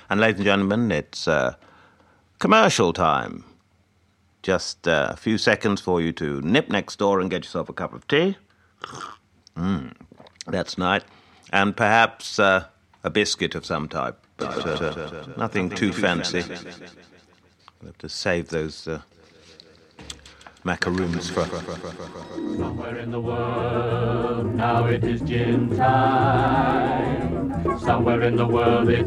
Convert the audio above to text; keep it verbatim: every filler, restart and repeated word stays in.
And ladies and gentlemen, it's uh, commercial time. Just uh, a few seconds for you to nip next door and get yourself a cup of tea. Mm, that's nice. And perhaps uh, a biscuit of some type, but uh, uh, nothing too fancy. We'll have to save those uh, macaroons for... Somewhere in the world, now it is gin time. Somewhere in the world, it's